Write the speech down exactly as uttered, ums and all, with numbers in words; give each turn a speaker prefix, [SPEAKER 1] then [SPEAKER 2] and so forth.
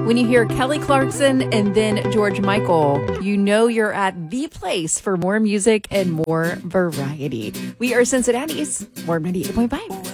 [SPEAKER 1] When you hear Kelly Clarkson and then George Michael, you know you're at the place for more music and more variety. We are Cincinnati's Warm ninety-eight point five.